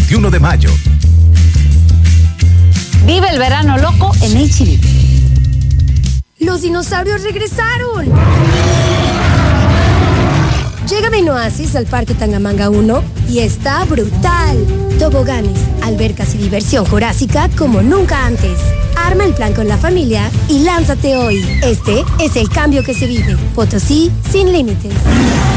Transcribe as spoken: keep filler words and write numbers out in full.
veintiuno de mayo. Vive el verano loco en H E B. ¡Los dinosaurios regresaron! Llega Benoasis al Parque Tangamanga uno y está brutal. Toboganes, albercas y diversión jurásica como nunca antes. Arma el plan con la familia y lánzate hoy. Este es el cambio que se vive. Potosí sin límites.